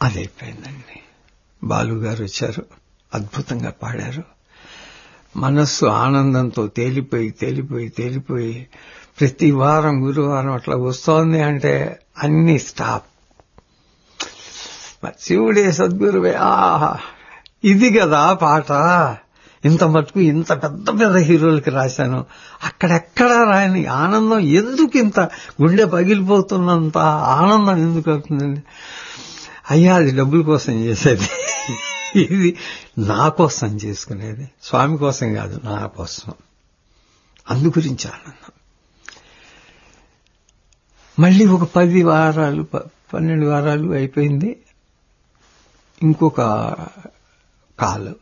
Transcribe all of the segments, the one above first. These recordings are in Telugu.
అదైపోయిందండి. బాలుగారు వచ్చారు, అద్భుతంగా పాడారు. మనస్సు ఆనందంతో తేలిపోయి ప్రతి వారం గురువారం అట్లా వస్తోంది అంటే అన్ని స్టాప్. శివుడే సద్గురువే. ఆహా, ఇది కదా పాట. ఇంత మటుకు ఇంత పెద్ద పెద్ద హీరోలకి రాశాను, అక్కడెక్కడ రాయని ఆనందం ఎందుకు, ఇంత గుండె పగిలిపోతున్నంత ఆనందం ఎందుకు అవుతుందండి? అయ్యా, అది డబ్బుల కోసం చేసేది, ఇది నా కోసం చేసుకునేది, స్వామి కోసం కాదు, నా కోసం. అందు గురించి ఆనందం. మళ్ళీ ఒక 10 వారాలు 12 వారాలు అయిపోయింది. ఇంకొక కాలు,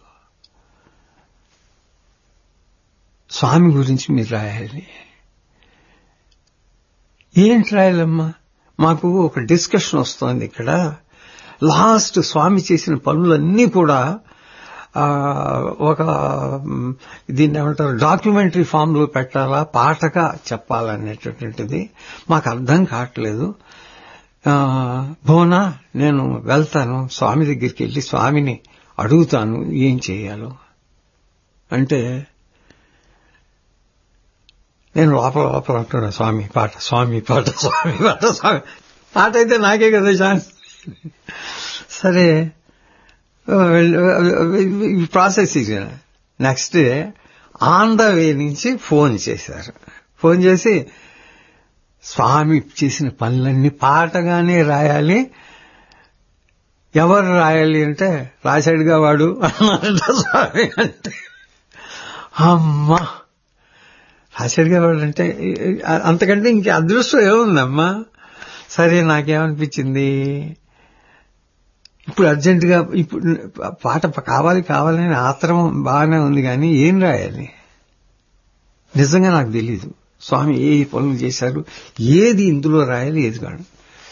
స్వామి గురించి మీరు రాయాలి. ఏంటి రాయాలమ్మా? మాకు ఒక డిస్కషన్ వస్తోంది ఇక్కడ. లాస్ట్ స్వామి చేసిన పనులన్నీ కూడా ఒక దీన్ని ఏమంటారు, డాక్యుమెంటరీ ఫామ్ లో పెట్టాలా, పాటగా చెప్పాలనేటటువంటిది మాకు అర్థం కావట్లేదు. భువనా, నేను వెళ్తాను, స్వామి దగ్గరికి వెళ్ళి స్వామిని అడుగుతాను ఏం చేయాలో అంటే, నేను లోపల అంటున్నా, స్వామి పాట, స్వామి పాట, స్వామి పాట, స్వామి పాట అయితే నాకే కదా ఛాన్స్. సరే, process next day on the way నుంచి ఫోన్ చేశారు. ఫోన్ చేసి స్వామి చేసిన పనులన్నీ పాటగానే రాయాలి. ఎవరు రాయాలి అంటే, రాశాడుగా వాడు అన్నారంట స్వామి. అంటే అమ్మా, రాశాడుగా వాడు అంటే అంతకంటే ఇంక అదృష్టం ఏముందమ్మా. సరే, నాకేమనిపించింది, ఇప్పుడు అర్జెంటుగా ఇప్పుడు పాట కావాలని ఆత్రం బాగానే ఉంది, కానీ ఏం రాయాలి నిజంగా నాకు తెలీదు. స్వామి ఏ పనులు చేశారు, ఏది ఇందులో రాయాలి, ఏది కాదు.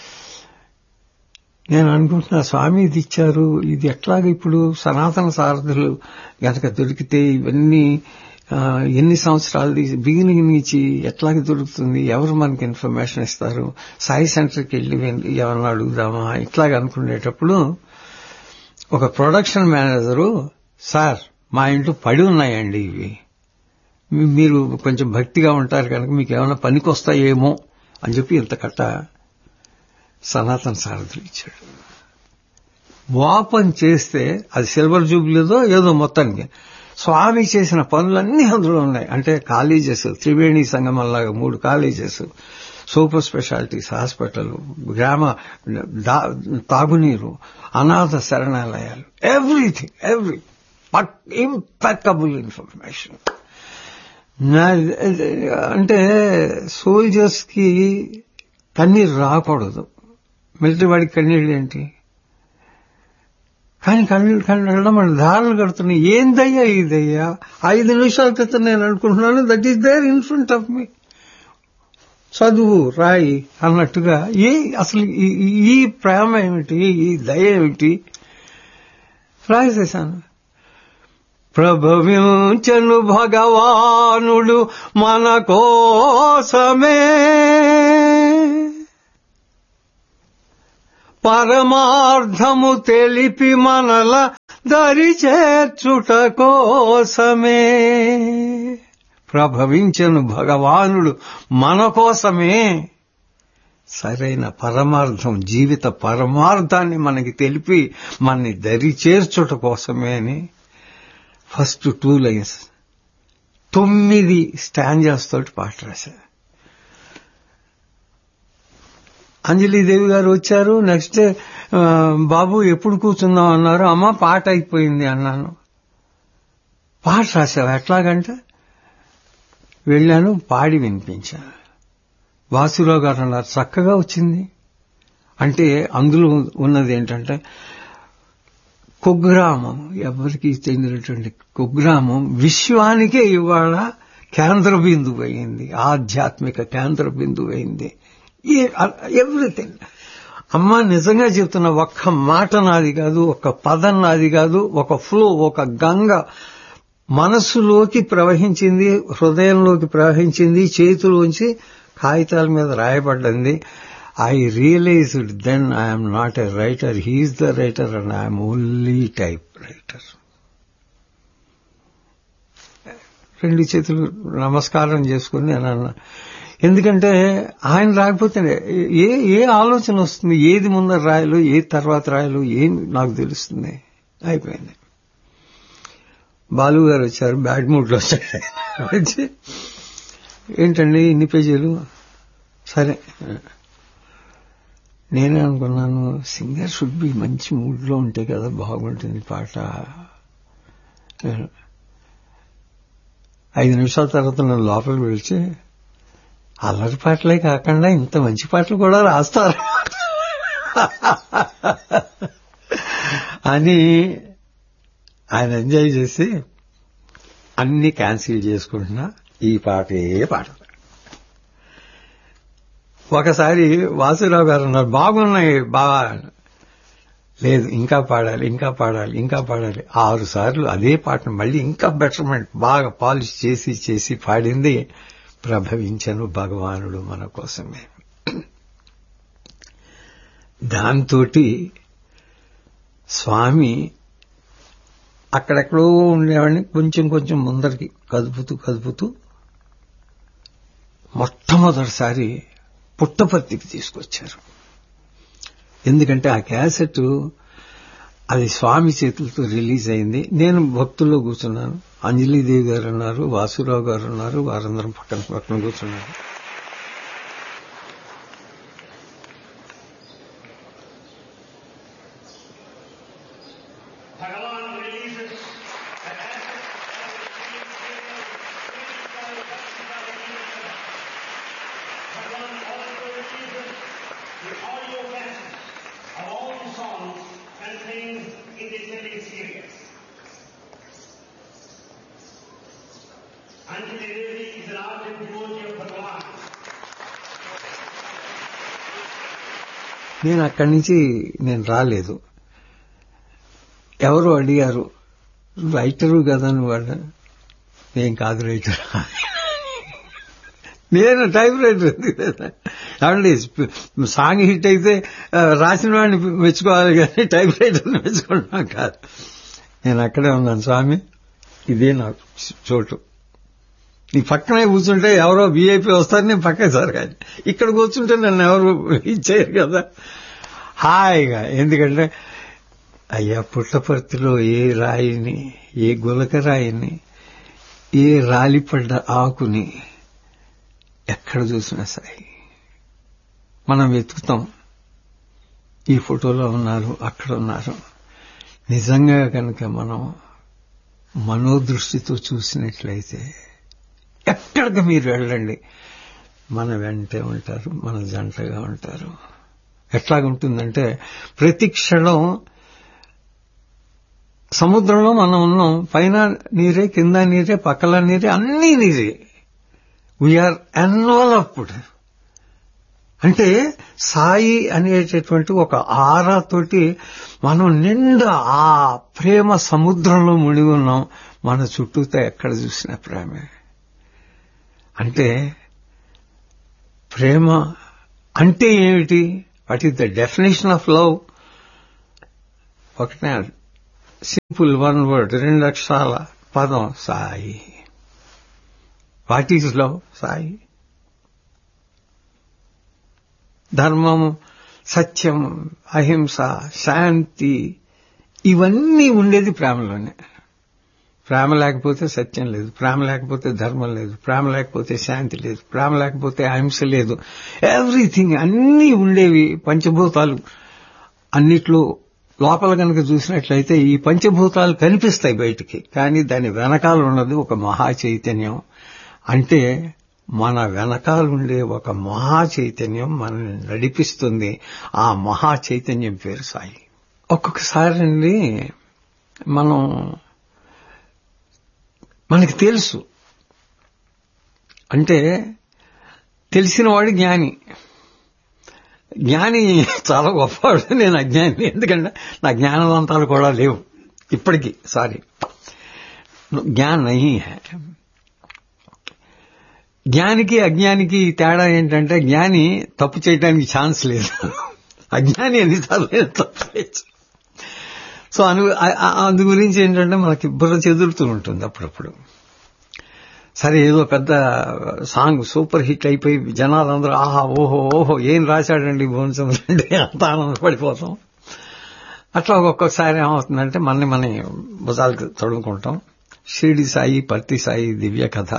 నేను అనుకుంటున్నా, స్వామి ఇది ఇచ్చారు, ఇది ఎట్లాగ ఇప్పుడు సనాతన సారథులు గనక దొరికితే ఇవన్నీ ఎన్ని సంవత్సరాలు బిగినింగ్ నుంచి ఎట్లాగే దొరుకుతుంది, ఎవరు మనకి ఇన్ఫర్మేషన్ ఇస్తారు, సాయి సెంటర్కి వెళ్ళి ఎవరన్నా అడుగుదామా, ఇట్లాగ అనుకునేటప్పుడు ఒక ప్రొడక్షన్ మేనేజరు, సార్ మా ఇంట్లో పడి ఉన్నాయండి ఇవి, మీరు కొంచెం భక్తిగా ఉంటారు కనుక మీకు ఏమైనా పనికొస్తాయేమో అని చెప్పి ఇంత కట్ట సనాతన సారథులు ఇచ్చాడు. ఓపెన్ చేస్తే అది సిల్వర్ జూబ్లీదో ఏదో మొత్తానికి స్వామి చేసిన పనులన్నీ అందులో ఉన్నాయి. అంటే colleges, Triveni సంగమంలాగా 3 colleges, super specialities hospital, గ్రామ తాగునీరు, అనాథ శరణాలయాలు, ఎవ్రీథింగ్, ఇంపెక్కబుల్ ఇన్ఫర్మేషన్. అంటే సోల్జర్స్ కి కన్నీరు రాకూడదు, మిలిటరీ వాడికి కన్నీళ్ళు ఏంటి, కానీ కన్నీళ్ళు మన దారులు కడుతున్నాయి. ఏందయ్యా ఇదయ్యా, 5 నిమిషాల క్రితం నేను అనుకుంటున్నాను, that is there in front of మీ, చదువు రాయి అన్నట్టుగా. అసలు ఈ ప్రేమ ఏమిటి, ఈ దయ ఏమిటి, రాసేశాను. ప్రభవించను భగవానుడు మన కోసమే, పరమార్థము తెలిపి మనల దరి చేర్చుట కోసమే. ప్రభవించను భగవానుడు మన కోసమే, సరైన పరమార్థం, జీవిత పరమార్థాన్ని మనకి తెలిపి మనని దరి చేర్చుట కోసమే అని ఫస్ట్ 2 లైన్స్ 9 స్టాంజాస్ తోటి పాట రాశారు. అంజలీదేవి గారు వచ్చారు. నెక్స్ట్ బాబు ఎప్పుడు కూర్చుందాం అన్నారు. అమ్మ పాట అయిపోయింది అన్నాను. పాట రాశావు ఎట్లాగంటే, వెళ్ళాను, పాడి వినిపించాను. వాసురావు గారు అన్నారు చక్కగా వచ్చింది. అంటే అందులో ఉన్నది ఏంటంటే, కుగ్రామం, ఎవరికి చెందినటువంటి కుగ్రామం విశ్వానికే ఇవాళ కేంద్ర బిందువు అయింది, ఆధ్యాత్మిక కేంద్ర బిందువు అయింది. ఎవ్రీథింగ్. అమ్మ నిజంగా చెప్తున్నా, ఒక్క మాట నాది కాదు, ఒక్క పదం నాది కాదు, ఒక ఫ్లో, ఒక గంగ మనస్సులోకి ప్రవహించింది, హృదయంలోకి ప్రవహించింది, చేతిలోంచి కాగితాల మీద రాయబడ్డంది. I realized then I am not a writer, he is the writer and I am only typewriter. రెండు చేతులు నమస్కారం చేసుకుని నేను అన్నా. ఎందుకంటే ఆయన రాకపోతే ఏ ఆలోచన వస్తుంది, ఏది ముందర రాయాలో ఏది తర్వాత రాయాలో ఏం నాకు తెలుస్తుంది. అయిపోయింది. బాలు గారు వచ్చారు, బ్యాడ్ మూడ్ లో వచ్చారు. వచ్చి ఏంటండి ఇన్ని పేజీలు, సరే నేనే అనుకున్నాను సింగర్ షుడ్ బి మంచి మూడ్ లో ఉంటే కదా బాగుంటుంది పాట. 5 నిమిషాల తర్వాత నన్ను లోపలికి పిలిచి అల్లరి పాటలే కాకుండా ఇంత మంచి పాటలు కూడా రాస్తారు అని ఆయన ఎంజాయ్ చేసి అన్ని క్యాన్సిల్ చేసుకుంటున్నా, ఈ పాటే పాట. ఒకసారి వాసురావు గారు అన్నారు బాగున్నాయి బాగా, లేదు ఇంకా పాడాలి ఇంకా పాడాలి ఇంకా పాడాలి. 6 సార్లు అదే పాటను మళ్ళీ ఇంకా బెటర్మెంట్ బాగా పాలిష్ చేసి చేసి పాడింది ప్రభవించను భగవానుడు మన కోసమే. దాంతోటి స్వామి అక్కడెక్కడో ఉండేవాడిని కొంచెం కొంచెం ముందరికి కదుపుతూ మొట్టమొదటిసారి పుట్టపర్తికి తీసుకొచ్చారు. ఎందుకంటే ఆ క్యాసెట్ అది స్వామి చేతులతో రిలీజ్ అయింది. నేను భక్తుల్లో కూర్చున్నాను, అంజలీదేవి గారు ఉన్నారు, వాసురావు గారు ఉన్నారు, వారందరం పక్కన కూర్చున్నారు. నేను అక్కడి నుంచి నేను రాలేదు. ఎవరో అడిగారు రైటరు కదా నువ్వు, నేను కాదు రైటర్, నేను టైప్ రైటర్. ఏమండి సాంగ్ హిట్ అయితే రాసిన వాడిని మెచ్చుకోవాలి కానీ టైప్ రైటర్ని మెచ్చుకుంటున్నాం కాదు. నేను అక్కడే ఉన్నాను, స్వామి ఇదే నాకు చోటు, నీ పక్కనే కూర్చుంటే ఎవరో వీఐపీ వస్తారు, నేను పక్కనే సార్ కానీ ఇక్కడ కూర్చుంటే నన్ను ఎవరు ఇచ్చేయరు కదా హాయిగా. ఎందుకంటే అయ్యా పుట్టపర్తిలో ఏ రాయిని, ఏ గులక రాయిని, ఏ రాలిపడ్డ ఆకుని ఎక్కడ చూసినా సరే మనం వెతుకుతాం. ఈ ఫోటోలో ఉన్నారు, అక్కడ ఉన్నారు. నిజంగా కనుక మనం మనోదృష్టితో చూసినట్లయితే ఎక్కడికి మీరు వెళ్ళండి మన వెంటే ఉంటారు, మన జంటగా ఉంటారు. ఎట్లాగుంటుందంటే ప్రతి క్షణం సముద్రంలో మనం ఉన్నాం, పైన నీరే, కింద నీరే, పక్కల నీరే, అన్నీ నీరే. We are enveloped. అంటే సాయి అనేటటువంటి ఒక ఆరాతోటి మనం నిండా ఆ ప్రేమ సముద్రంలో మునిగి ఉన్నాం. మన చుట్టూతో ఎక్కడ చూసినా ప్రేమే. అంటే ప్రేమ అంటే ఏమిటి? What is the definition of love? ఒకటే సింపుల్ వన్ వర్డ్, 2 అక్షరాల పదం Sai. What is love? Sai. ధర్మం, సత్యం, అహింస, శాంతి ఇవన్నీ ఉండేది ప్రేమలోనే. ప్రేమ లేకపోతే సత్యం లేదు, ప్రేమ లేకపోతే ధర్మం లేదు, ప్రేమ లేకపోతే శాంతి లేదు, ప్రేమ లేకపోతే అహింస లేదు. ఎవ్రీథింగ్ అన్నీ ఉండేవి. పంచభూతాలు అన్నిట్లో లోపల కనుక చూసినట్లయితే ఈ పంచభూతాలు కనిపిస్తాయి బయటికి, కానీ దాని వెనకాల ఉన్నది ఒక మహా చైతన్యం. అంటే మన వెనకాలుండే ఒక మహా చైతన్యం మనల్ని నడిపిస్తుంది. ఆ మహా చైతన్యం పేరు సాయి. ఒక్కొక్కసారి అండి మనకి తెలుసు అంటే తెలిసిన వాడు జ్ఞాని. జ్ఞాని చాలా గొప్పవాడు, నేను అజ్ఞాని. ఎందుకంటే నా జ్ఞానవంతాలు కూడా లేవు ఇప్పటికీ. సారీ, జ్ఞాన్ నహీ హై. జ్ఞానికి అజ్ఞానికి తేడా ఏంటంటే జ్ఞాని తప్పు చేయడానికి ఛాన్స్ లేదు, అజ్ఞాని ఎన్నిసార్లు తప్పు చేయొచ్చు. సో అందు గురించి ఏంటంటే మనకి బుర్ర చెదురుతూ ఉంటుంది అప్పుడప్పుడు. సరే ఏదో పెద్ద సాంగ్ సూపర్ హిట్ అయిపోయి జనాలందరూ ఆహా ఓహో ఓహో ఏం రాశాడండి భువనచంద్ర అంటే అంత ఆనందపడిపోతాం. అట్లా ఒక్కొక్కసారి ఏమవుతుందంటే మన భుజాలకు తొడుగుకుంటాం. షిరిడి సాయి, పర్తి సాయి దివ్య కథ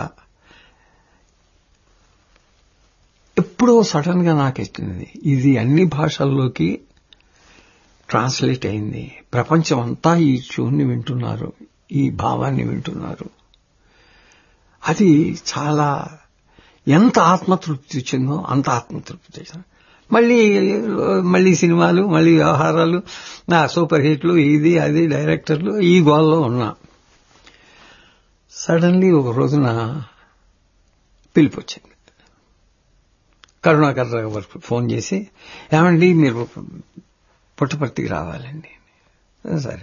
ఎప్పుడో సడన్ గా నాకు ఎక్కింది. ఇది అన్ని భాషల్లోకి ట్రాన్స్లేట్ అయింది. ప్రపంచం అంతా ఈ ట్యూన్ని వింటున్నారు, ఈ భావాన్ని వింటున్నారు. అది చాలా ఎంత ఆత్మతృప్తి ఇచ్చిందో అంత ఆత్మతృప్తి ఇచ్చింది. మళ్ళీ సినిమాలు, మళ్ళీ వ్యవహారాలు, సూపర్ హిట్లు, ఇది అది డైరెక్టర్లు, ఈ గోల్లో ఉన్నా. సడన్లీ ఒక రోజున పిలుపు వచ్చింది. కరుణాకర్ రావు గారికి ఫోన్ చేసి, ఏమండి మీరు పుట్టపర్తికి రావాలండి. సరే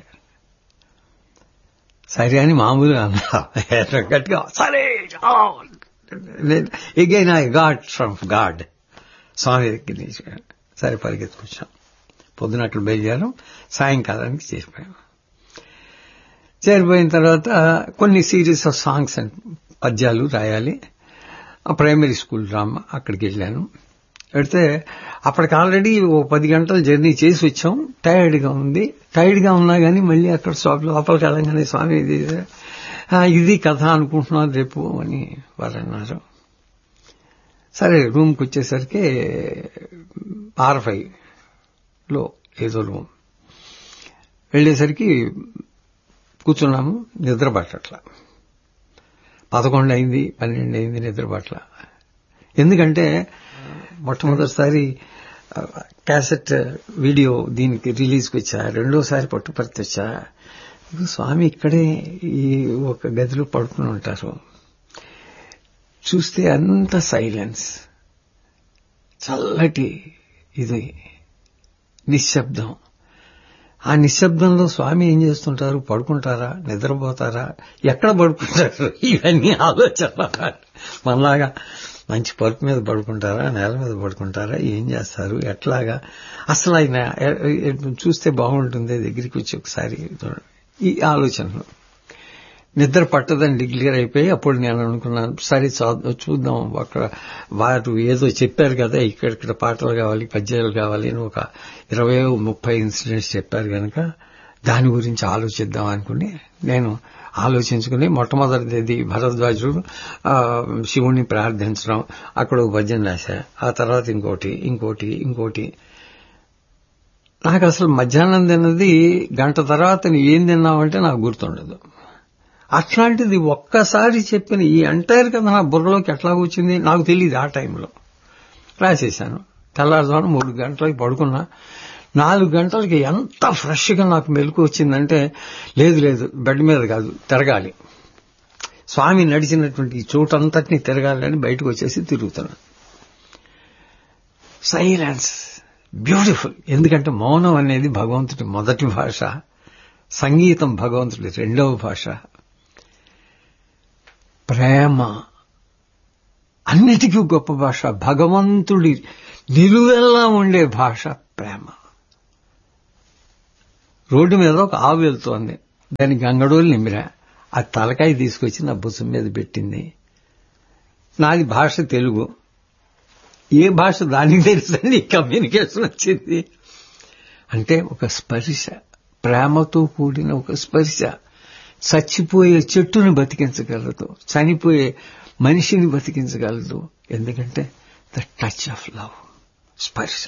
సరే అని మామూలుగా అన్నా, గట్టిగా సరే. Again I got from God, స్వామి దగ్గర నుంచి. సరే పరిగెత్తుకొచ్చాం. పొద్దున అక్కడ బయలుదేరాం, సాయంకాలానికి చేరిపోయిన తర్వాత కొన్ని సిరీస్ ఆఫ్ సాంగ్స్ అండ్ పద్యాలు రాయాలి. ప్రైమరీ స్కూల్ డ్రామా అక్కడికి వెళ్ళాను. వెళితే అప్పటికి ఆల్రెడీ ఓ 10 గంటలు జర్నీ చేసి వచ్చాం. టైర్డ్గా ఉంది. టైర్డ్గా ఉన్నా కానీ మళ్ళీ అక్కడ లోపలికి వెళ్ళగానే స్వామి ఇది కథ అనుకుంటున్నాను రేపు అని వారు అన్నారు. సరే రూమ్కి వచ్చేసరికి R5లో ఏదో రూమ్ వెళ్లేసరికి కూర్చున్నాము. నిద్ర పట్టట్లా. 11 అయింది, 12 అయింది, నిద్ర పట్ల. ఎందుకంటే మొట్టమొదటిసారి క్యాసెట్ వీడియో దీనికి రిలీజ్కి వచ్చా, రెండోసారి పుట్టపర్తి వచ్చా. స్వామి ఇక్కడే ఈ ఒక గదిలో పడుకుని ఉంటారు. చూస్తే అంత సైలెన్స్, చల్లటి ఇది నిశ్శబ్దం. ఆ నిశ్శబ్దంలో స్వామి ఏం చేస్తుంటారు? పడుకుంటారా, నిద్రపోతారా, ఎక్కడ పడుకుంటారు? ఇవన్నీ ఆలోచన. మనలాగా మంచి పరుపు మీద పడుకుంటారా, నేల మీద పడుకుంటారా, ఏం చేస్తారు, ఎట్లాగా, అసలు ఆయన చూస్తే బాగుంటుంది, దగ్గరికి వచ్చి ఒకసారి ఈ ఆలోచనలు. నిద్ర పట్టదని డిక్లేర్ అయిపోయి అప్పుడు నేను అనుకున్నాను, సరే చూద్దాం, అక్కడ వారు ఏదో చెప్పారు కదా, ఇక్కడ పాటలు కావాలి, పద్యాలు కావాలి అని ఒక 20-30 ఇన్సిడెంట్స్ చెప్పారు కనుక దాని గురించి ఆలోచిద్దాం అనుకుని నేను ఆలోచించుకుని మొట్టమొదటిది భరద్వాజుడు శివుణ్ణి ప్రార్థించడం, అక్కడ ఒక భజన రాశా. ఆ తర్వాత ఇంకోటి. నాకు అసలు మధ్యాహ్నం తిన్నది గంట తర్వాత ఏం తిన్నామంటే నాకు గుర్తుండదు. అట్లాంటిది ఒక్కసారి చెప్పిన ఈ ఎంటైర్ కథ నా బుర్రలోకి ఎట్లా వచ్చింది నాకు తెలియదు. ఆ టైంలో రాసేశాను. తెల్లారుజామున 3 గంటలకి పడుకున్నా. 4 గంటలకి ఎంత ఫ్రెష్గా నాకు మెలకు వచ్చిందంటే, లేదు బెడ్ మీద కాదు, తిరగాలి, స్వామి నడిచినటువంటి ఈ చోటంతటినీ తిరగాలని బయటకు వచ్చేసి తిరుగుతున్నాను. Silence, beautiful. ఎందుకంటే మౌనం అనేది భగవంతుడి మొదటి భాష, సంగీతం భగవంతుడి రెండవ భాష, ప్రేమ అన్నిటికీ గొప్ప భాష, భగవంతుడి నిలువెల్లా ఉండే భాష ప్రేమ. రోడ్డు మీద ఒక ఆవు వెళ్తోంది, దాని గంగడోలు నిమిరా, ఆ తలకాయ తీసుకొచ్చి నా భుజం మీద పెట్టింది. నాది భాష తెలుగు, ఏ భాష దానికి తెలుసండి కమ్యూనికేషన్ వచ్చింది. అంటే ఒక స్పర్శ, ప్రేమతో కూడిన ఒక స్పర్శ చచ్చిపోయే చెట్టుని బతికించగలదు, చనిపోయే మనిషిని బతికించగలదు. ఎందుకంటే ద టచ్ ఆఫ్ లవ్, స్పర్శ.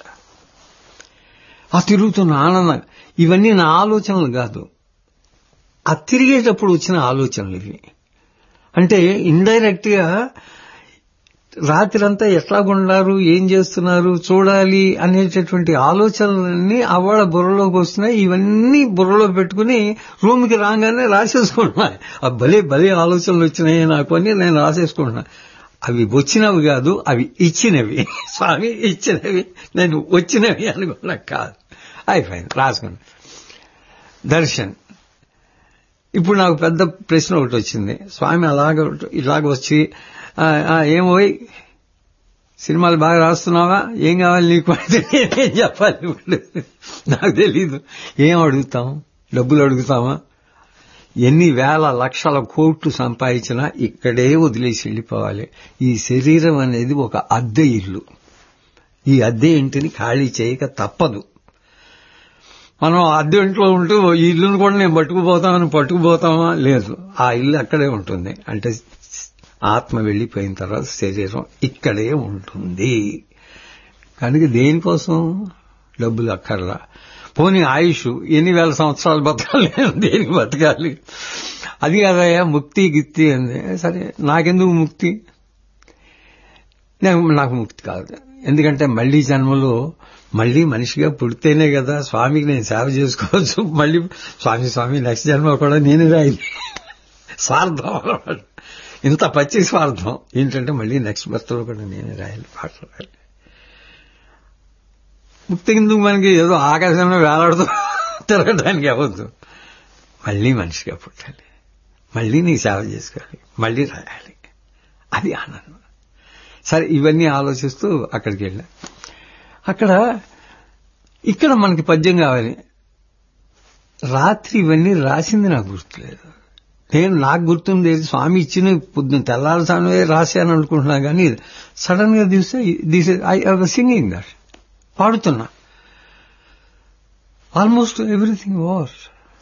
ఆ తిరుగుతున్న ఆనందం, ఇవన్నీ నా ఆలోచనలు కాదు, ఆ తిరిగేటప్పుడు వచ్చిన ఆలోచనలు ఇవి. అంటే ఇండైరెక్ట్ గా రాత్రంతా ఎట్లాగుండారు, ఏం చేస్తున్నారు చూడాలి అనేటటువంటి ఆలోచనలన్నీ అవాళ్ళ బుర్రలోకి వస్తున్నాయి. ఇవన్నీ బుర్రలో పెట్టుకుని రూమ్కి రాగానే రాసేసుకుంటున్నాయి. భలే ఆలోచనలు వచ్చినాయి నాకు అని నేను రాసేసుకుంటున్నా. అవి వచ్చినవి కాదు, అవి ఇచ్చినవి. స్వామి ఇచ్చినవి, నేను వచ్చినవి అనుకున్నా కాదు. అయిపోయింది, రాసుకున్నా. దర్శన్ ఇప్పుడు నాకు పెద్ద ప్రశ్న ఒకటి వచ్చింది. స్వామి ఇలాగ వచ్చి ఏమోయ్ సినిమాలు బాగా రాస్తున్నావా, ఏం కావాలి నీకు అంటే నేనేం చెప్పాలి? ఇప్పుడు నాకు తెలీదు. ఏం అడుగుతాం? డబ్బులు అడుగుతామా? ఎన్ని వేల లక్షల కోట్లు సంపాదించినా ఇక్కడే వదిలేసి వెళ్ళిపోవాలి. ఈ శరీరం అనేది ఒక అద్దె ఇల్లు. ఈ అద్దె ఇంటిని ఖాళీ చేయక తప్పదు. మనం అద్దె ఇంట్లో ఉంటూ ఈ ఇల్లును కూడా నేను పట్టుకుపోతామా? లేదు, ఆ ఇల్లు అక్కడే ఉంటుంది. అంటే ఆత్మ వెళ్లిపోయిన తర్వాత శరీరం ఇక్కడే ఉంటుంది. కనుక దేనికోసం డబ్బులు అక్కర్లా. పోనీ ఆయుష్ ఎన్ని వేల సంవత్సరాలు బతకాలి, దేనికి బతకాలి? అది కాదయ్యా ముక్తి గిత్తి అంది. సరే, నాకెందుకు ముక్తి? నాకు ముక్తి కాదు. ఎందుకంటే మళ్లీ జన్మలో మళ్లీ మనిషిగా పుడితేనే కదా స్వామికి నేను సేవ చేసుకోవచ్చు. మళ్లీ స్వామి నెక్స్ట్ జన్మ కూడా నేనే రాయాలి. స్వార్థం అన్నమాట. ఇంత పచ్చి స్వార్థం ఏంటంటే మళ్లీ నెక్స్ట్ బర్త్లో కూడా నేనే రాయాలి, పాటలు రాయాలి. ముక్తి కిందకు మనకి ఏదో ఆకాశంలో వేలాడుతూ తిరగడానికి అవ్వద్దు. మళ్లీ మనిషిగా పుట్టాలి, మళ్లీ నీ సేవ చేసుకోవాలి, మళ్లీ రాయాలి. అది ఆనందం. సరే, ఇవన్నీ ఆలోచిస్తూ అక్కడికి వెళ్ళా. ఇక్కడ మనకి పద్యం కావాలి. రాత్రి ఇవన్నీ రాసింది నాకు గుర్తులేదు. నాకు గుర్తుంది స్వామి ఇచ్చిన పొద్దున్న తెల్లారుసానే రాశాను అనుకుంటున్నా, కానీ సడన్ గా తీసే I was singing that, పాడుతున్నా. Almost everything was.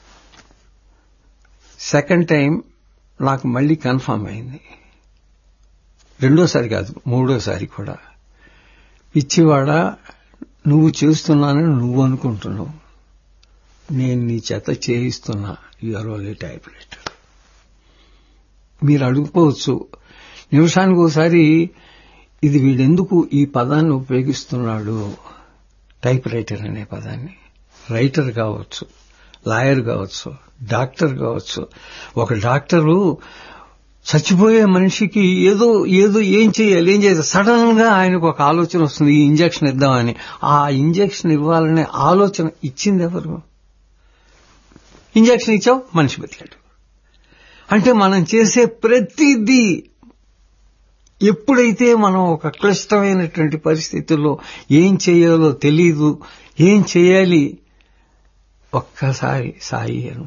Second time నాకు మళ్లీ కన్ఫర్మ్ అయింది. రెండోసారి కాదు, మూడోసారి కూడా. పిచ్చివాడ, నువ్వు చేస్తున్నానని నువ్వు అనుకుంటున్నావు, నేను నీ చేత చేయిస్తున్నా. You're only type writer. మీరు అడుగుకోవచ్చు నిమిషానికి ఒకసారి, ఇది వీడెందుకు ఈ పదాన్ని ఉపయోగిస్తున్నాడు, టైప్ రైటర్ అనే పదాన్ని? రైటర్ కావచ్చు, లాయర్ కావచ్చు, డాక్టర్ కావచ్చు. ఒక డాక్టరు చచ్చిపోయే మనిషికి ఏదో ఏం చేయాలి సడన్ గా ఆయనకు ఒక ఆలోచన వస్తుంది, ఈ ఇంజెక్షన్ ఇద్దామని. ఆ ఇంజెక్షన్ ఇవ్వాలనే ఆలోచన ఇచ్చింది ఎవరు? ఇంజెక్షన్ ఇచ్చావు, మనిషి బతికాడు. అంటే మనం చేసే ప్రతిదీ ఎప్పుడైతే మనం ఒక క్లిష్టమైనటువంటి పరిస్థితుల్లో ఏం చేయాలో తెలీదు, ఏం చేయాలి, ఒక్కసారి సాయి అను.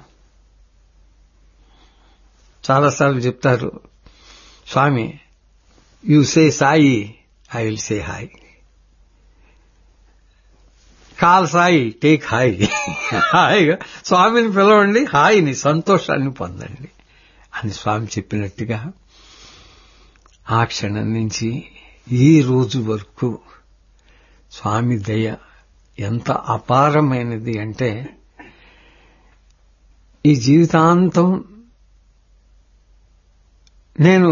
చాలాసార్లు చెప్తారు స్వామి, you say Sai, I will say hi. Call Sai, take hi. హాయిగా స్వామిని పిలవండి, హాయిని, సంతోషాన్ని పొందండి అని స్వామి చెప్పినట్టుగా ఆ క్షణం నుంచి ఈ రోజు వరకు స్వామి దయ ఎంత అపారమైనది అంటే, ఈ జీవితాంతం నేను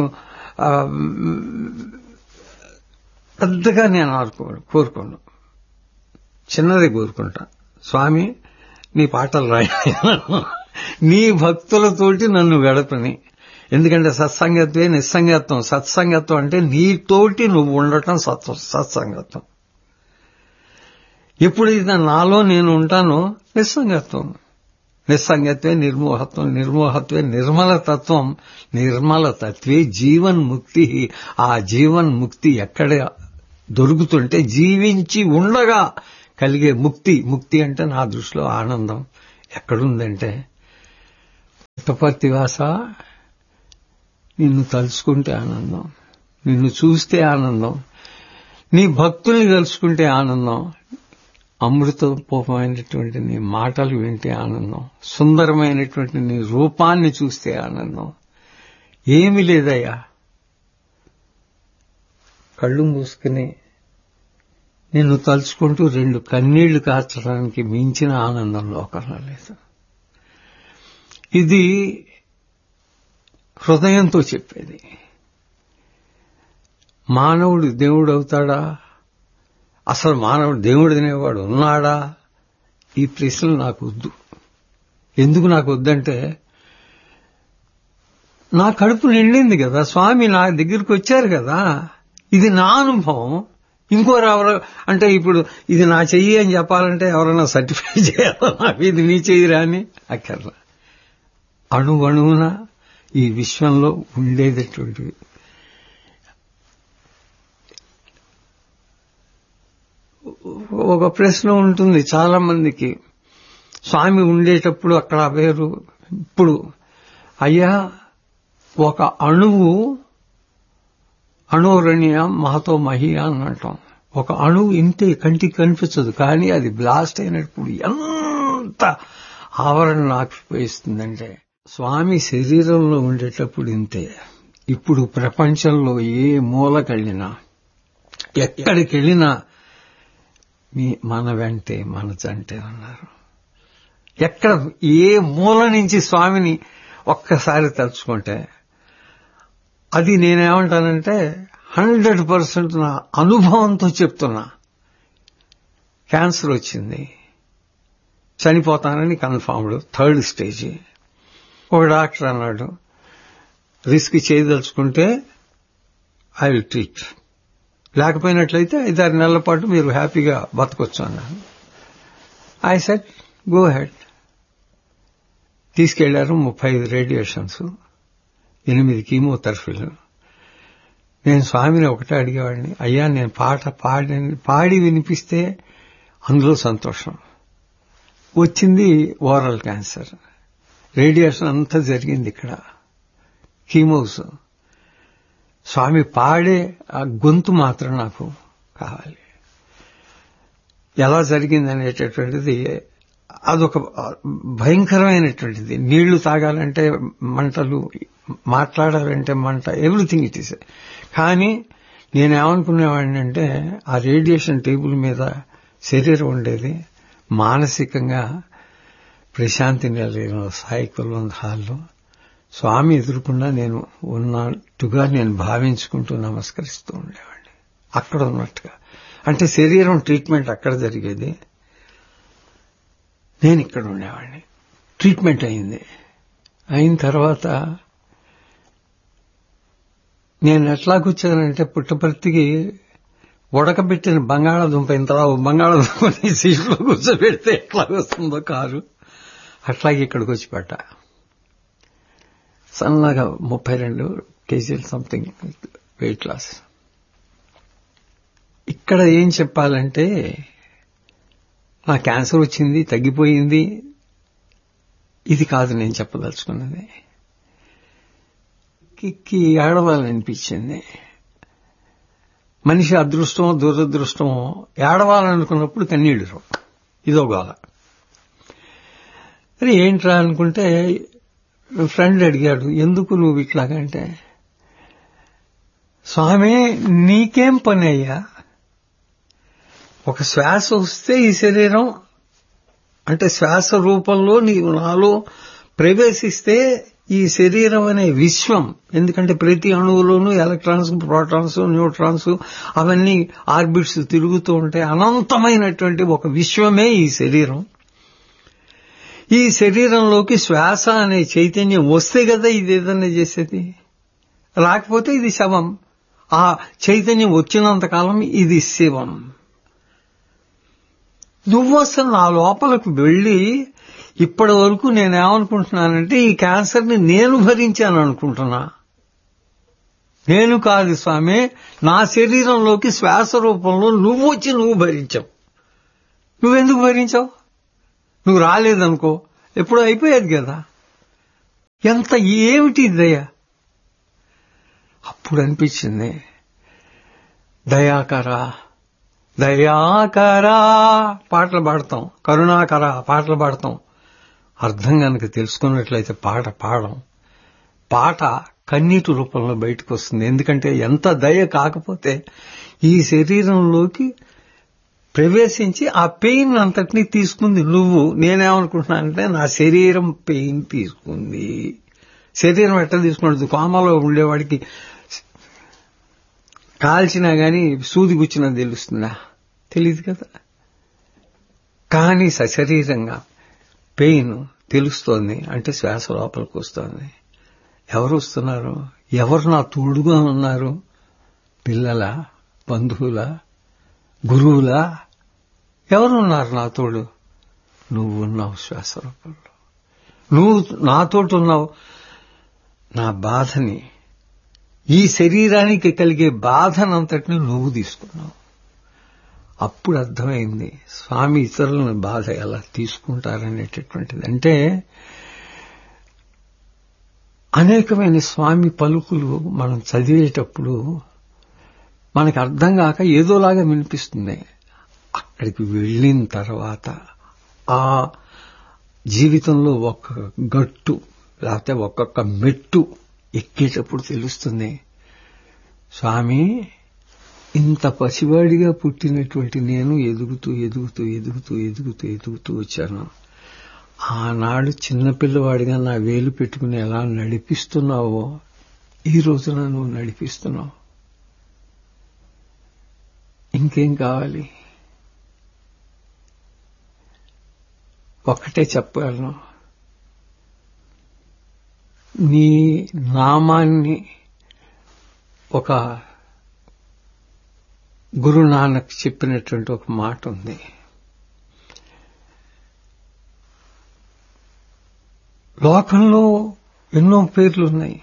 పెద్దగా నేను కోరుకోను, చిన్నది కోరుకుంటా. స్వామి నీ పాటలు రాయి, నీ భక్తులతోటి నన్ను గడపని. ఎందుకంటే సత్సంగత్వే నిస్సంగత్వం. సత్సంగత్వం అంటే నీతోటి నువ్వు ఉండటం సత్సంగత్వం. ఎప్పుడైతే నాలో నేను ఉంటానో నిస్సంగత్వం. నిస్సంగత్వే నిర్మోహత్వం, నిర్మోహత్వే నిర్మలతత్వం, నిర్మలతత్వే జీవన్ముక్తి. ఆ జీవన్ముక్తి ఎక్కడ దొరుకుతుంటే జీవించి ఉండగా కలిగే ముక్తి. ముక్తి అంటే నా దృష్టిలో ఆనందం ఎక్కడుందంటే, పుట్టపర్తివాస, నిన్ను తలుచుకుంటే ఆనందం, నిన్ను చూస్తే ఆనందం, నీ భక్తుల్ని తలుచుకుంటే ఆనందం, అమృతోపమైనటువంటి నీ మాటలు వింటే ఆనందం, సుందరమైనటువంటి నీ రూపాన్ని చూస్తే ఆనందం. ఏమీ లేదయ్యా, కళ్ళు మూసుకుని నిన్ను తలుచుకుంటూ 2 కన్నీళ్లు కార్చడానికి మించిన ఆనందం లోకంలో లేదు. ఇది హృదయంతో చెప్పేది. మానవుడు దేవుడు అవుతాడా? అసలు మానవుడు దేవుడు అనేవాడు ఉన్నాడా? ఈ ప్రశ్నలు నాకు వద్దు. ఎందుకు నాకు వద్దంటే, నా కడుపు నిండింది కదా, స్వామి నా దగ్గరికి వచ్చారు కదా, ఇది నా అనుభవం. ఇంకోరెవరు అంటే ఇప్పుడు ఇది నా చెయ్యి అని చెప్పాలంటే ఎవరైనా సర్టిఫై చేయాలా, నాకు ఇది నీ చెయ్యిరా అని? అక్కర్లా. అణువణువున ఈ విశ్వంలో ఉండేటటువంటివి. ఒక ప్రశ్న ఉంటుంది చాలా మందికి, స్వామి ఉండేటప్పుడు అక్కడ వేరు, ఇప్పుడు అయ్యా ఒక అణురణ్య మహతో మహియ అని అంటాం. ఒక అణువు ఇంతే కంటికి కనిపించదు, కానీ అది బ్లాస్ట్ అయినప్పుడు ఎంత ఆవరణ ఆక్రమిస్తుందంటే. స్వామి శరీరంలో ఉండేటప్పుడు ఇంతే. ఇప్పుడు ప్రపంచంలో ఏ మూలకెళ్ళినా, ఎక్కడికెళ్ళినా మన వెంటే మన జంటే ఉన్నారు. ఎక్కడ ఏ మూల నుంచి స్వామిని ఒక్కసారి తలుచుకుంటే, అది నేనేమంటానంటే 100% నా అనుభవంతో చెప్తున్నా. క్యాన్సర్ వచ్చింది, చనిపోతానని కన్ఫర్మ్డ్, 3rd స్టేజ్. ఒక డాక్టర్ అన్నాడు, రిస్క్ చేయదలుచుకుంటే ఐ విల్ ట్రీట్, లేకపోయినట్లయితే 5-6 నెలల పాటు మీరు హ్యాపీగా బతకొచ్చు అన్నాను. I said go head. తీసుకెళ్లారు. 35 రేడియేషన్స్, 8 కీమోథెరపీలు. నేను స్వామిని ఒకటే అడిగేవాడిని, అయ్యా నేను పాడి వినిపిస్తే అందులో సంతోషం. వచ్చింది ఓరల్ క్యాన్సర్, రేడియేషన్ అంతా జరిగింది ఇక్కడ, కీమోస్. స్వామి పాడే ఆ గొంతు మాత్రం నాకు కావాలి. ఎలా జరిగిందనేటటువంటిది అదొక భయంకరమైనటువంటిది. నీళ్లు తాగాలంటే మంటలు, మాట్లాడాలంటే మంట, ఎవ్రీథింగ్ ఇట్ ఈస్. కానీ నేనేమనుకునేవాడిని అంటే, ఆ రేడియేషన్ టేబుల్ మీద శరీరం ఉండేది, మానసికంగా ప్రశాంతి నిలయంలో సాయి కుల్వంత్ హాల్లో స్వామి ఎదురుకుండా నేను ఉన్నట్టుగా నేను భావించుకుంటూ నమస్కరిస్తూ ఉండేవాడిని, అక్కడ ఉన్నట్టుగా. అంటే శరీరం ట్రీట్మెంట్ అక్కడ జరిగేది, నేను ఇక్కడ ఉండేవాడిని. ట్రీట్మెంట్ అయిన తర్వాత నేను ఎట్లా కూర్చోనంటే, పుట్టపర్తికి ఉడకబెట్టిన బంగాళాదుంప, ఇంతలా బంగాళాదుంపని సీట్లో కూర్చోబెడితే ఎట్లా వస్తుందో కారు, అట్లాగే ఇక్కడికి వచ్చి పడ్డా. సన్నగా 32 kg సంథింగ్ వెయిట్ లాస్. ఇక్కడ ఏం చెప్పాలంటే, నా క్యాన్సర్ వచ్చింది, తగ్గిపోయింది, ఇది కాదు నేను చెప్పదలుచుకున్నది. కిక్కి ఏడవాలనిపించింది. మనిషి అదృష్టమో దురదృష్టమో, ఏడవాలనుకున్నప్పుడు కన్నీళ్లు రావు, ఇదో గోల. అది ఏంట్రా అనుకుంటే, ఫ్రెండ్ అడిగాడు, ఎందుకు నువ్వు ఇట్లాగంటే, స్వామి నీకేం పని అయ్యా, ఒక శ్వాస వస్తే ఈ శరీరం, అంటే శ్వాస రూపంలో నీవు నాలో ప్రవేశిస్తే ఈ శరీరం అనే విశ్వం, ఎందుకంటే ప్రతి అణువులోనూ ఎలక్ట్రాన్స్, ప్రోటాన్స్, న్యూట్రాన్స్ అవన్నీ ఆర్బిట్స్ తిరుగుతూ ఉంటాయి. అనంతమైనటువంటి ఒక విశ్వమే ఈ శరీరం. ఈ శరీరంలోకి శ్వాస అనే చైతన్యం వస్తే కదా ఇది ఏదన్నా చేసేది, రాకపోతే ఇది శవం. ఆ చైతన్యం వచ్చినంతకాలం ఇది శివం. నువ్వు అసలు నా లోపలికి వెళ్లి, ఇప్పటి వరకు నేనేమనుకుంటున్నానంటే, ఈ క్యాన్సర్ని నేను భరించాను అనుకుంటున్నా. నేను కాదు స్వామి, నా శరీరంలోకి శ్వాస రూపంలో నువ్వు వచ్చి నువ్వు భరించావు. నువ్వెందుకు భరించావు? నువ్వు రాలేదనుకో ఎప్పుడో అయిపోయేది కదా. ఎంత ఏమిటి దయ. అప్పుడు అనిపించింది, దయాకరా దయాకరా పాటలు పాడతాం, కరుణాకర పాటలు పాడతాం. అర్థం కనుక తెలుసుకున్నట్లయితే పాట కన్నీటి రూపంలో బయటకు వస్తుంది. ఎందుకంటే ఎంత దయ కాకపోతే ఈ శరీరంలోకి ప్రవేశించి ఆ పెయిన్ అంతటినీ తీసుకుంది నువ్వు. నేనేమనుకుంటున్నానంటే, నా శరీరం పెయిన్ తీసుకుంది. శరీరం ఎట్లా తీసుకున్నది? కోమలో ఉండేవాడికి కాల్చినా గాని సూది గుచ్చినా తెలుస్తుందా? తెలియదు కదా. కానీ సశరీరంగా పెయిన్ తెలుస్తోంది అంటే శ్వాస లోపలికి వస్తోంది. ఎవరు వస్తున్నారు? ఎవరు నా తోడుగా ఉన్నారు? పిల్లల, బంధువుల, గురువుల? ఎవరున్నారు నా తోడు? నువ్వున్నావు శ్వాస రూపంలో. నువ్వు నాతోటున్నావు, నా బాధని, ఈ శరీరానికి కలిగే బాధనంతటిని నువ్వు తీసుకున్నావు. అప్పుడు అర్థమైంది స్వామి ఇతరులను బాధ ఎలా తీసుకుంటారనేటటువంటిది. అంటే అనేకమైన స్వామి పలుకులు మనం చదివేటప్పుడు మనకు అర్థం కాక ఏదోలాగా వినిపిస్తుంది. అక్కడికి వెళ్ళిన తర్వాత ఆ జీవితంలో ఒక్క గట్టు లేకపోతే ఒక్కొక్క మెట్టు ఎక్కేటప్పుడు తెలుస్తుంది, స్వామి ఇంత పసివాడిగా పుట్టినటువంటి నేను ఎదుగుతూ ఎదుగుతూ ఎదుగుతూ ఎదుగుతూ ఎదుగుతూ వచ్చాను. ఆనాడు చిన్నపిల్లవాడిగా నా వేలు పెట్టుకుని ఎలా నడిపిస్తున్నావో ఈ రోజున నువ్వు నడిపిస్తున్నావు. ఇంకేం కావాలి? ఒక్కటే చెప్పగలను, నీ నామాన్ని ఒక గురునానక్ చెప్పినటువంటి ఒక మాట ఉంది. లోకంలో ఎన్నో పేర్లున్నాయి.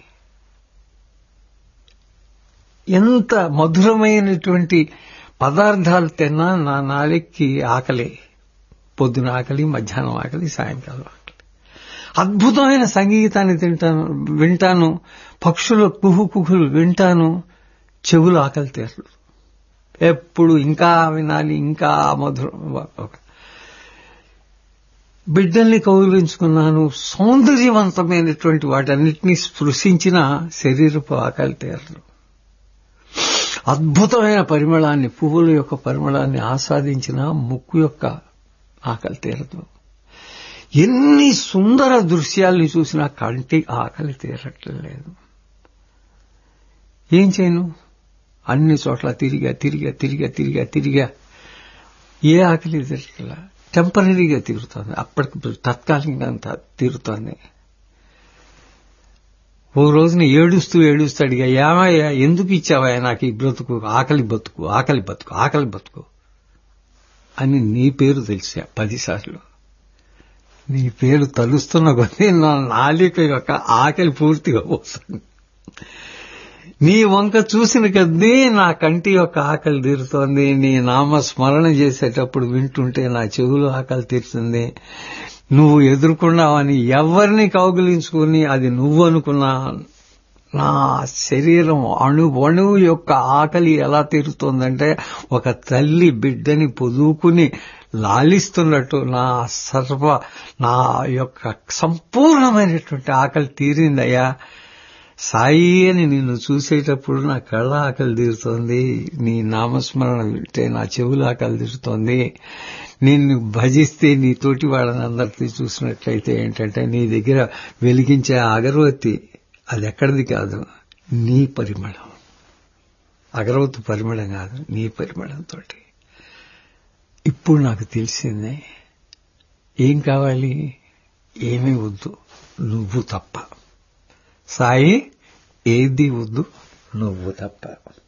ఎంత మధురమైనటువంటి పదార్థాలు తిన్నా నా నాలుకకి ఆకలి. పొద్దున ఆకలి, మధ్యాహ్నం ఆకలి, సాయంకాలం ఆకలి. అద్భుతమైన సంగీతాన్ని వింటాను, పక్షుల కుహుకుహులు వింటాను, చెవులు ఆకలి తీరదు. ఎప్పుడు ఇంకా వినాలి, ఇంకా మధురం. బిడ్డల్ని కౌగిలించుకున్నాను, సౌందర్యవంతమైనటువంటి వాటన్నిటినీ స్పృశించిన శరీరపు ఆకలి తీరదు. అద్భుతమైన పరిమళాన్ని, పువ్వుల యొక్క పరిమళాన్ని ఆస్వాదించిన ముక్కు యొక్క ఆకలి తీరదు. ఎన్ని సుందర దృశ్యాల్ని చూసినా కంటి ఆకలి తీరట్లేదు. ఏం చేయను? అన్ని చోట్ల తిరిగా ఏ ఆకలి తీరట్లా. టెంపరీగా తీరుతోంది, అప్పటికి తాత్కాలికంగా తీరుతోంది. ఓ రోజున ఏడుస్తూ అడిగా, ఏమయ్యా ఎందుకు ఇచ్చావా నాకు ఈ బ్రతుకు, ఆకలి బతుకు అని నీ పేరు తెలిసా 10 సార్లు. నీ పేరు తలుస్తున్న కొద్దీ నా నాలిక యొక్క ఆకలి పూర్తిగా పోతుంది. నీ వంక చూసిన కొద్దీ నా కంటి యొక్క ఆకలి తీరుతోంది. నీ నామస్మరణ చేసేటప్పుడు వింటుంటే నా చెవులు ఆకలి తీరుతుంది. నువ్వు ఎదుర్కొన్నావని ఎవరిని కౌగిలించుకుని అది నువ్వు అనుకున్నా నా శరీరం అణువు యొక్క ఆకలి ఎలా తీరుతోందంటే ఒక తల్లి బిడ్డని పొదువుకుని లాలిస్తున్నట్టు నా యొక్క సంపూర్ణమైనటువంటి ఆకలి తీరిందయ్యా. సాయి అని నిన్ను చూసేటప్పుడు నా కళ్ళ ఆకలి తీరుతోంది, నీ నామస్మరణ వింటే నా చెవుల ఆకలి తీరుతోంది. నిన్ను భజిస్తే నీ తోటి వాళ్ళని అందరినీ చూసినట్లయితే ఏంటంటే నీ దగ్గర వెలిగించే అగరవత్తి అది ఎక్కడిది కాదు, నీ పరిమళం. అగరవత్తి పరిమళం కాదు, నీ పరిమళంతో. ఇప్పుడు నాకు తెలిసిందే ఏం కావాలి, ఏమీ వద్దు, నువ్వు తప్ప. సాయి ఏది వద్దు, నువ్వు తప్ప.